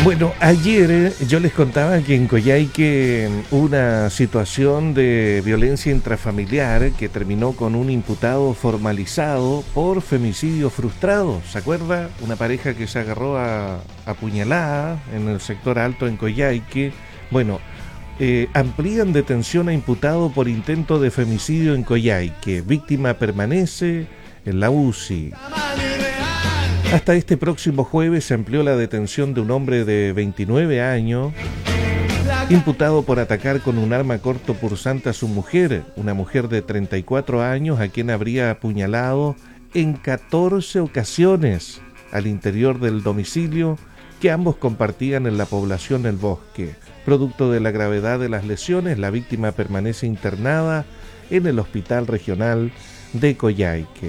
Bueno, ayer yo les contaba que en Coyhaique hubo una situación de violencia intrafamiliar que terminó con un imputado formalizado por femicidio frustrado. ¿Se acuerda? Una pareja que se agarró a puñalada en el sector alto en Coyhaique. Bueno, amplían detención a imputado por intento de femicidio en Coyhaique. Víctima permanece en la UCI. Hasta este próximo jueves se amplió la detención de un hombre de 29 años, imputado por atacar con un arma cortopunzante a su mujer, una mujer de 34 años a quien habría apuñalado en 14 ocasiones al interior del domicilio que ambos compartían en la población El Bosque. Producto de la gravedad de las lesiones, la víctima permanece internada en el Hospital Regional de Coyhaique.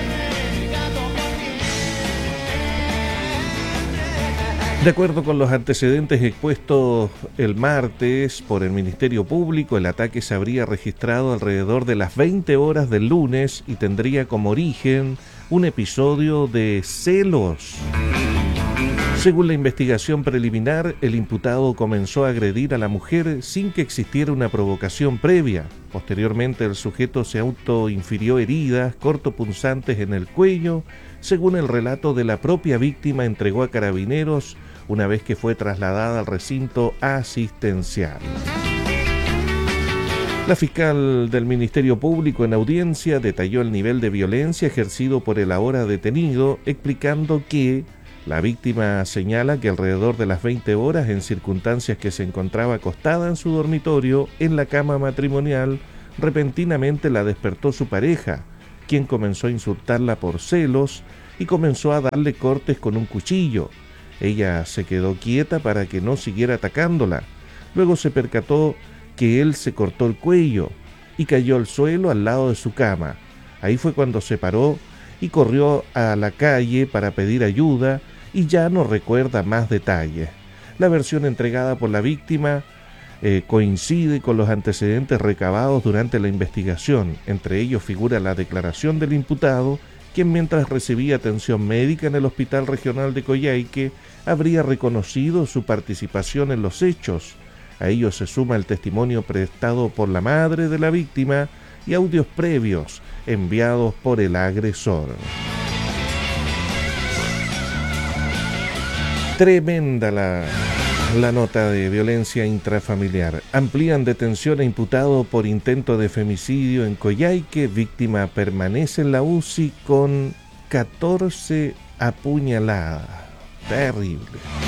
De acuerdo con los antecedentes expuestos el martes por el Ministerio Público, el ataque se habría registrado alrededor de las 20 horas del lunes y tendría como origen un episodio de celos. Según la investigación preliminar, el imputado comenzó a agredir a la mujer sin que existiera una provocación previa. Posteriormente, el sujeto se autoinfirió heridas cortopunzantes en el cuello. Según el relato de la propia víctima, entregó a carabineros una vez que fue trasladada al recinto asistencial. La fiscal del Ministerio Público en audiencia detalló el nivel de violencia ejercido por el ahora detenido, explicando que la víctima señala que alrededor de las 20 horas, en circunstancias que se encontraba acostada en su dormitorio, en la cama matrimonial, repentinamente la despertó su pareja, quien comenzó a insultarla por celos y comenzó a darle cortes con un cuchillo. Ella se quedó quieta para que no siguiera atacándola. Luego se percató que él se cortó el cuello y cayó al suelo al lado de su cama. Ahí fue cuando se paró y corrió a la calle para pedir ayuda y ya no recuerda más detalles. La versión entregada por la víctima coincide con los antecedentes recabados durante la investigación. Entre ellos figura la declaración del imputado, quien mientras recibía atención médica en el Hospital Regional de Coyhaique habría reconocido su participación en los hechos. A ello se suma el testimonio prestado por la madre de la víctima y audios previos enviados por el agresor. Tremenda la nota de violencia intrafamiliar. Amplían detención a imputado por intento de femicidio en Coyhaique. Víctima permanece en la UCI con 14 apuñaladas. Terrible.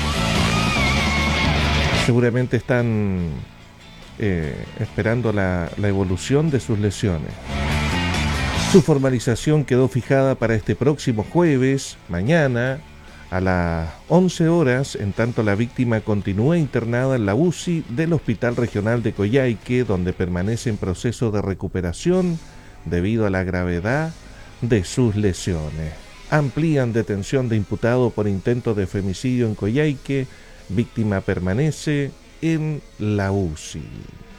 Seguramente están esperando la evolución de sus lesiones. Su formalización quedó fijada para este próximo jueves, mañana, a las 11 horas, en tanto la víctima continúa internada en la UCI del Hospital Regional de Coyhaique, donde permanece en proceso de recuperación debido a la gravedad de sus lesiones. Amplían detención de imputado por intento de femicidio en Coyhaique. Víctima permanece en la UCI.